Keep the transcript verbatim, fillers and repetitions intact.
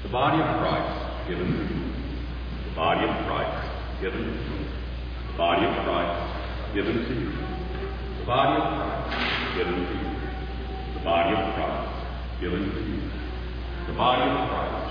The body of Christ given to you. The body of Christ given to you. The body of Christ given to you. The body of Christ given to you. The body of Christ given to you. The body of Christ